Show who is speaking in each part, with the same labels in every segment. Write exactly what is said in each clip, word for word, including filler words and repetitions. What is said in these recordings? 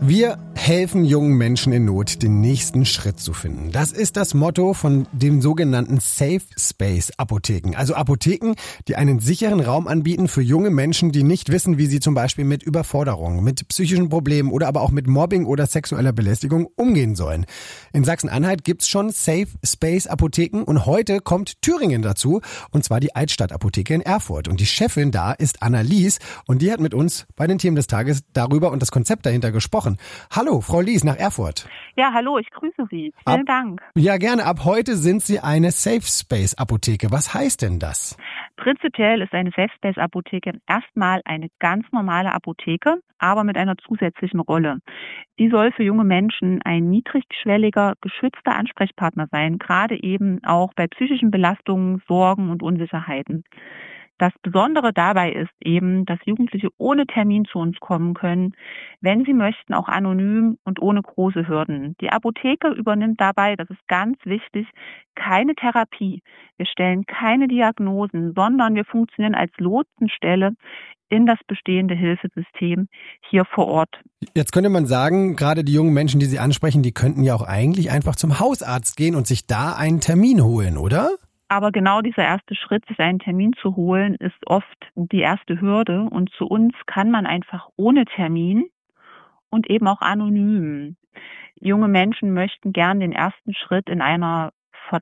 Speaker 1: Wir helfen jungen Menschen in Not, den nächsten Schritt zu finden. Das ist das Motto von den sogenannten Safe Space Apotheken. Also Apotheken, die einen sicheren Raum anbieten für junge Menschen, die nicht wissen, wie sie zum Beispiel mit Überforderung, mit psychischen Problemen oder aber auch mit Mobbing oder sexueller Belästigung umgehen sollen. In Sachsen-Anhalt gibt's schon Safe Space Apotheken und heute kommt Thüringen dazu, und zwar die Altstadt Apotheke in Erfurt. Und die Chefin da ist Anna Lies und die hat mit uns bei den Themen des Tages darüber und das Konzept dahinter gesprochen. Hallo, Frau Lies nach Erfurt.
Speaker 2: Ja, hallo, ich grüße Sie. Vielen
Speaker 1: ab,
Speaker 2: Dank.
Speaker 1: Ja, gerne. Ab heute sind Sie eine Safe Space Apotheke. Was heißt denn das?
Speaker 2: Prinzipiell ist eine Safe Space Apotheke erstmal eine ganz normale Apotheke, aber mit einer zusätzlichen Rolle. Sie soll für junge Menschen ein niedrigschwelliger, geschützter Ansprechpartner sein, gerade eben auch bei psychischen Belastungen, Sorgen und Unsicherheiten. Das Besondere dabei ist eben, dass Jugendliche ohne Termin zu uns kommen können, wenn sie möchten, auch anonym und ohne große Hürden. Die Apotheke übernimmt dabei, das ist ganz wichtig, keine Therapie. Wir stellen keine Diagnosen, sondern wir funktionieren als Lotsenstelle in das bestehende Hilfesystem hier vor Ort.
Speaker 1: Jetzt könnte man sagen, gerade die jungen Menschen, die Sie ansprechen, die könnten ja auch eigentlich einfach zum Hausarzt gehen und sich da einen Termin holen, oder?
Speaker 2: Aber genau dieser erste Schritt, sich einen Termin zu holen, ist oft die erste Hürde. Und zu uns kann man einfach ohne Termin und eben auch anonym. Junge Menschen möchten gern den ersten Schritt in einer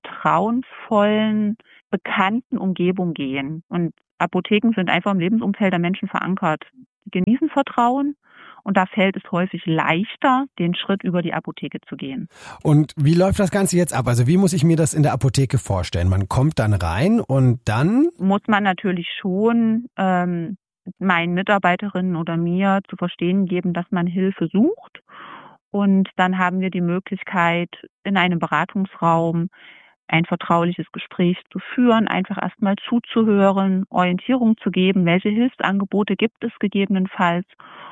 Speaker 2: vertrauensvollen, bekannten Umgebung gehen. Und Apotheken sind einfach im Lebensumfeld der Menschen verankert. Sie genießen Vertrauen. Und da fällt es häufig leichter, den Schritt über die Apotheke zu gehen.
Speaker 1: Und wie läuft das Ganze jetzt ab? Also wie muss ich mir das in der Apotheke vorstellen? Man kommt dann rein und dann?
Speaker 2: Muss man natürlich schon ähm, meinen Mitarbeiterinnen oder mir zu verstehen geben, dass man Hilfe sucht. Und dann haben wir die Möglichkeit, in einem Beratungsraum ein vertrauliches Gespräch zu führen, einfach erstmal zuzuhören, Orientierung zu geben, welche Hilfsangebote gibt es gegebenenfalls.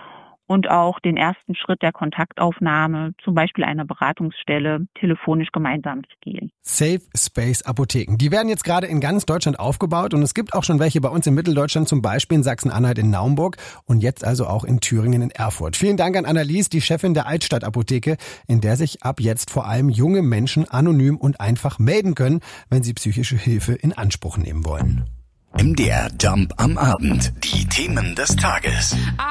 Speaker 2: Und auch den ersten Schritt der Kontaktaufnahme, zum Beispiel einer Beratungsstelle, telefonisch gemeinsam zu gehen.
Speaker 1: Safe Space Apotheken. Die werden jetzt gerade in ganz Deutschland aufgebaut und es gibt auch schon welche bei uns in Mitteldeutschland, zum Beispiel in Sachsen-Anhalt in Naumburg und jetzt also auch in Thüringen in Erfurt. Vielen Dank an Anna Lies, die Chefin der Altstadt Apotheke, in der sich ab jetzt vor allem junge Menschen anonym und einfach melden können, wenn sie psychische Hilfe in Anspruch nehmen wollen.
Speaker 3: M D R Jump am Abend. Die Themen des Tages.